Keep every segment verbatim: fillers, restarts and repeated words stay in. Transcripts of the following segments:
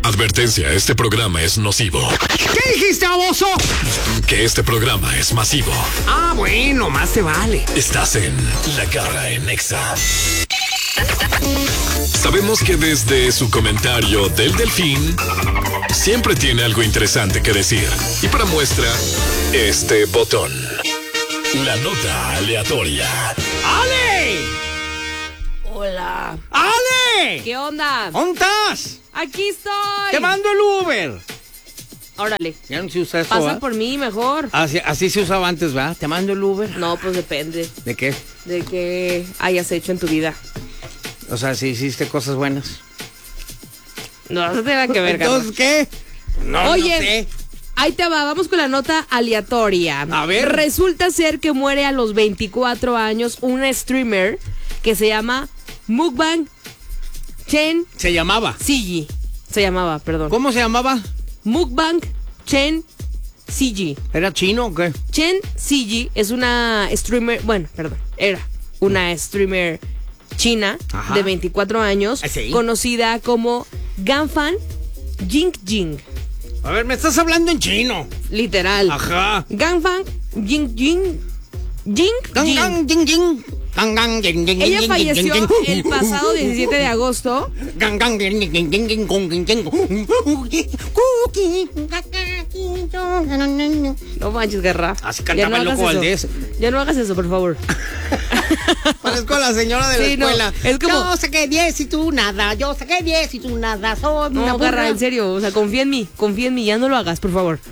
Advertencia, este programa es nocivo. ¿Qué dijiste, baboso? Que este programa es masivo. Ah, bueno, más te vale. Estás en La Garra en Exa. Sabemos que desde su comentario del Delfín siempre tiene algo interesante que decir. Y para muestra, este botón. La nota aleatoria. ¡Ale! Hola. ¡Ale! ¿Qué onda? ¿Dónde estás? Aquí estoy. Te mando el Uber. Órale. Ya no se usa eso, Pasa ¿eh? por mí mejor. Así, así se usaba antes, ¿verdad? Te mando el Uber. No, pues depende ¿De qué? de qué hayas hecho en tu vida. O sea, si hiciste cosas buenas. No, no tiene nada que ver, Carlos. ¿Entonces qué? No, Oye, no sé. ahí te va, vamos con la nota aleatoria. A ver. Resulta ser que muere a los veinticuatro años una streamer que se llama Mukbang Chen Se llamaba. Sigi. Se llamaba, perdón. ¿Cómo se llamaba? Mukbang Chen Sigi. ¿Era chino o qué? Chen Sigi es una streamer, bueno, perdón, era una streamer china. Ajá. De veinticuatro años, ¿Sí? Conocida como Ganfan Jing Jing. A ver, me estás hablando en chino. Literal. Ajá. Ganfan Jing Jing Jing Gang, Jing. gang, jing, jing. Gang, gang, jing, jing, Ella jing, falleció jing, jing. el pasado diecisiete de agosto. Gang, gang, jing, jing, jing, jing, jing, jing, jing. No manches, Garra. Así cantaba el hagas Loco eso. Valdés. Ya no hagas eso, por favor. Parezco a la señora de la Sí, no, escuela. es como- Yo saqué diez y tú nada. Yo saqué diez y tú nada. Soy una No, Garra, burra. en serio. O sea, confía en mí. Confía en mí. Ya no lo hagas, por favor.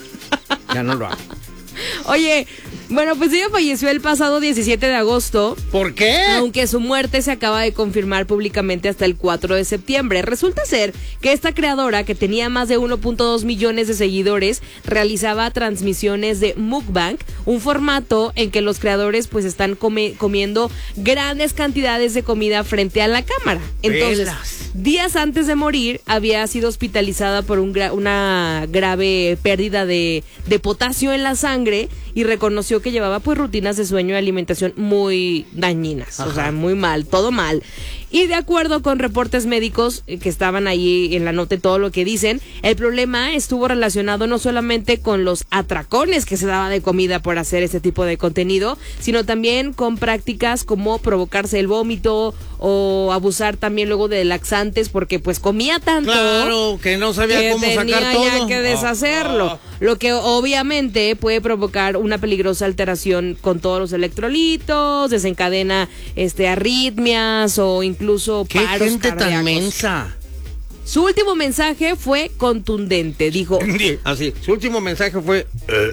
Ya no lo hago. Oye, bueno, pues ella falleció el pasado diecisiete de agosto. ¿Por qué? Aunque su muerte se acaba de confirmar públicamente hasta el cuatro de septiembre. Resulta ser que esta creadora, que tenía más de uno punto dos millones de seguidores, realizaba transmisiones de mukbang, un formato en que los creadores pues están come- comiendo grandes cantidades de comida frente a la cámara. Entonces, Velas. días antes de morir, había sido hospitalizada por un gra- una grave pérdida de, de potasio en la sangre y reconoció que llevaba pues rutinas de sueño y alimentación muy dañinas. Ajá. O sea, muy mal, todo mal. Y de acuerdo con reportes médicos eh, que estaban ahí en la nota y todo lo que dicen, el problema estuvo relacionado no solamente con los atracones que se daba de comida por hacer este tipo de contenido, sino también con prácticas como provocarse el vómito o abusar también luego de laxantes porque pues comía tanto. Claro, que no sabía que cómo tenía sacar todo. ya que deshacerlo, Oh, oh. lo que obviamente puede provocar una peligrosa alteración con todos los electrolitos, desencadena este arritmias o incluso ¡Qué paros gente tan cardíacos. mensa! Su último mensaje fue contundente, dijo: Así, su último mensaje fue... eh.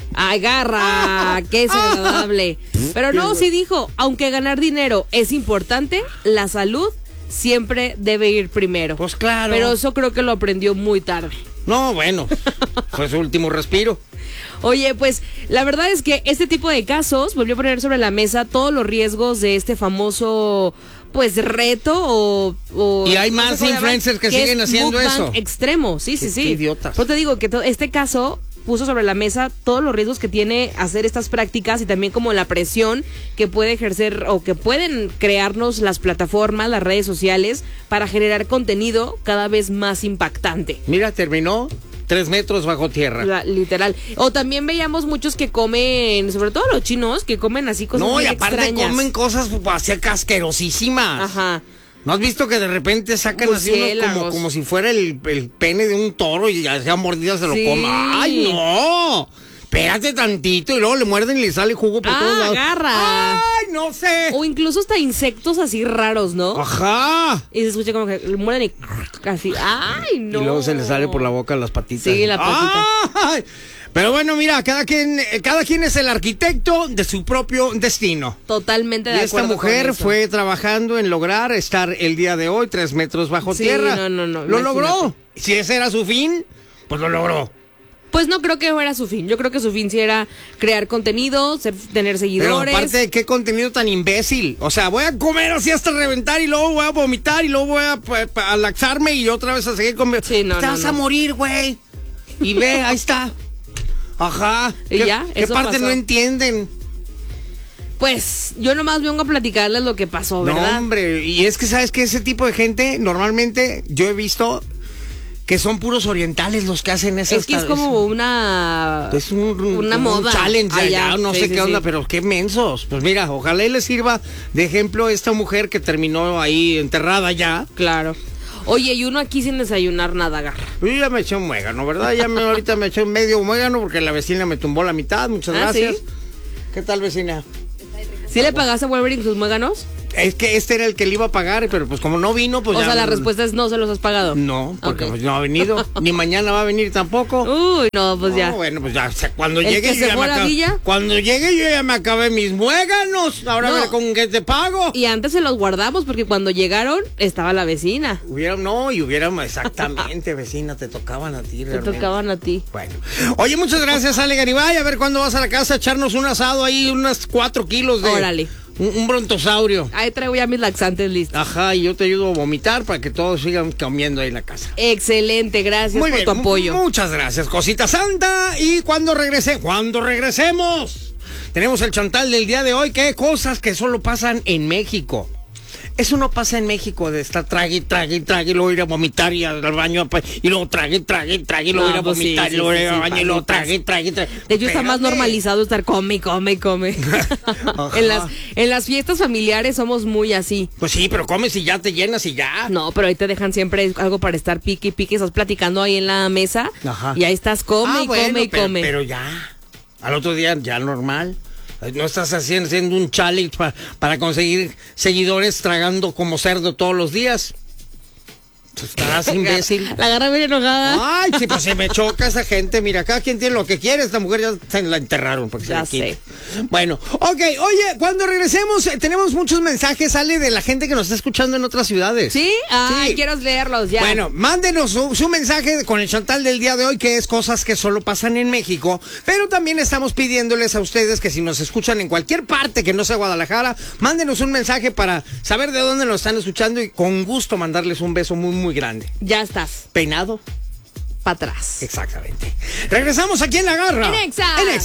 agarra, qué desagradable. Pero no, sí dijo, aunque ganar dinero es importante, la salud siempre debe ir primero. Pues claro. Pero eso creo que lo aprendió muy tarde. No, bueno, fue su último respiro. Oye, pues la verdad es que este tipo de casos volvió a poner sobre la mesa todos los riesgos de este famoso pues reto o... o y hay no más sé cómo influencers llamar, que siguen es haciendo mukbang eso. Extremo, sí, sí, Qué- sí. qué idiotas. Pero te digo que to- este caso puso sobre la mesa todos los riesgos que tiene hacer estas prácticas y también como la presión que puede ejercer o que pueden crearnos las plataformas, las redes sociales para generar contenido cada vez más impactante. Mira, terminó tres metros bajo tierra. La- literal. O también veíamos muchos que comen, sobre todo los chinos, que comen así cosas No, muy y aparte extrañas. comen cosas así casquerosísimas. Ajá. ¿No has visto que de repente sacan así uno como, Murciélagos. como si fuera el, el pene de un toro y ya sea mordida se lo Sí. coma? ¡Ay, no! Espérate tantito y luego le muerden y le sale jugo por Ah, todos lados. agarra. ¡Ay, no sé! O incluso hasta insectos así raros, ¿no? ¡Ajá! Y se escucha como que le mueren y casi. ¡Ay, no! Y luego se le sale por la boca las patitas. Sí, la patita. ¡Ay! Pero bueno, mira, cada quien, cada quien es el arquitecto de su propio destino. Totalmente de Y esta acuerdo con mujer eso. fue trabajando en lograr estar el día de hoy tres metros bajo Sí, tierra. no, no, no, Lo imagínate. logró. Si ese era su fin, pues lo logró. Pues no creo que fuera su fin. Yo creo que su fin sí era crear contenido, ser- tener Pero seguidores. aparte de qué contenido tan imbécil. O sea, voy a comer así hasta reventar y luego voy a vomitar y luego voy a, pa- pa- a laxarme y otra vez a seguir comiendo. Sí, no, Te no, vas no. a morir, güey. Y ve, ahí está. Ajá. Y ¿Qué, ya, ¿qué eso parte pasó. no entienden? Pues yo nomás vengo a platicarles lo que pasó, ¿verdad? No, hombre. Y es que, ¿sabes que ese tipo de gente, normalmente yo he visto que son puros orientales los que hacen esas. Es que es como una... Es un, una como moda. un challenge allá, allá. no Sí, sé sí, qué onda, sí. pero qué mensos. Pues mira, ojalá y les sirva de ejemplo esta mujer que terminó ahí enterrada ya. Claro. Oye, y uno aquí sin desayunar nada, agarra. Yo ya me eché un muégano, ¿verdad? Ya me, ahorita me eché un medio muégano porque la vecina me tumbó la mitad. Muchas ¿Ah, gracias. sí? ¿Qué tal, vecina? ¿Sí le pagaste a Wolverine sus muéganos? Es que este era el que le iba a pagar, pero pues como no vino, pues O ya... sea, la respuesta es no se los has pagado. No, porque Ok. pues no ha venido, ni mañana va a venir tampoco. Uy, no, pues ya. No, bueno, pues ya, o sea, cuando ¿El llegue que yo se ya fue me a la acabé- villa? Cuando llegue yo ya me acabé mis muéganos. Ahora No. a ver con qué te pago. Y antes se los guardamos porque cuando llegaron estaba la vecina. Hubiera, no, y hubiéramos, exactamente, vecina, te tocaban a ti Te realmente. tocaban a ti. Bueno. Oye, muchas gracias, Ale Garibay. A ver cuándo vas a la casa a echarnos un asado ahí, unas cuatro kilos de... Órale. Un, un brontosaurio. Ahí traigo ya mis laxantes listos. Ajá, y yo te ayudo a vomitar para que todos sigan comiendo ahí en la casa. Excelente, gracias Muy por bien, tu apoyo. mu- Muchas gracias, cosita santa. Y cuando regrese, cuando regresemos, tenemos el chantal del día de hoy, que hay cosas que solo pasan en México. Eso no pasa en México, de estar trague, trague, trague, y luego ir a vomitar y al baño, pues, y luego trague, trague, trague, y luego No, ir a pues sí, vomitar, sí, y luego sí, ir al sí, baño, y pasa, luego pasa. trague, trague, trague. De hecho, está más Espérate. normalizado estar come, come, come. en, las, en las fiestas familiares somos muy así. Pues sí, pero comes y ya te llenas y ya. No, pero ahí te dejan siempre algo para estar pique y pique. Estás platicando ahí en la mesa Ajá. y ahí estás come Ah, y bueno, come y pero, come. Pero ya, al otro día ya normal. No estás haciendo, haciendo un challenge pa- para conseguir seguidores tragando como cerdo todos los días. Estarás imbécil. La agarra bien enojada. Ay, sí, pues se me choca esa gente. Mira, cada quien tiene lo que quiere. Esta mujer ya se la enterraron porque Ya se la quite. sé. Bueno, ok, oye, cuando regresemos, eh, tenemos muchos mensajes, sale de la gente que nos está escuchando en otras ciudades. ¿Sí? Ay, Sí. quiero leerlos ya. Bueno, mándenos su, su mensaje con el chantal del día de hoy, que es cosas que solo pasan en México, pero también estamos pidiéndoles a ustedes que si nos escuchan en cualquier parte que no sea Guadalajara, mándenos un mensaje para saber de dónde nos están escuchando y con gusto mandarles un beso muy, muy grande. Ya estás. ¿Peinado? Para atrás. Exactamente. Regresamos aquí en La Garra. En Exa. En Exa.